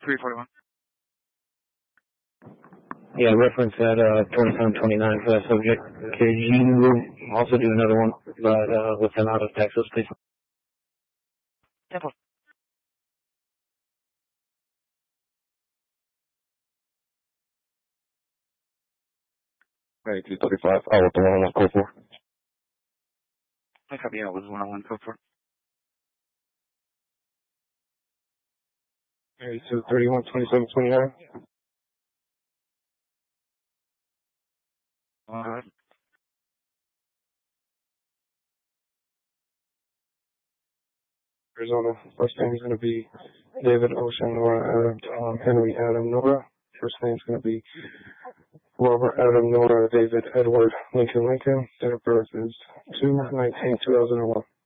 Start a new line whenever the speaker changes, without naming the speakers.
341.
Yeah, reference at 2729 for that subject. Could you also do another one, but with them out of Texas, please?
Temple.
235. Oh, with the 101 code 4.
I copy out with 101 code 4.
31, 27, 29.
Alright.
Arizona. First name is going to be David Ocean Nora Adam Tom Henry Adam Nora. First name is going to be Robert Adam Nora David Edward Lincoln Lincoln. Date of birth is 2/19/2001.